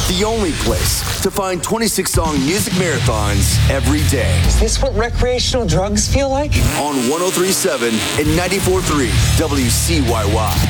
The only place to find 26-song music marathons every day. Is this what recreational drugs feel like? On 103.7 and 94.3 WCYY.